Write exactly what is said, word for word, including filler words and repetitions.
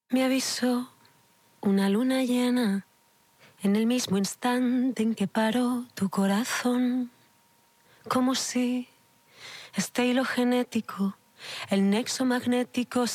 Me avisó una luna llena en el mismo instante en que paró tu corazón, como si este hilo genético, el nexo magnético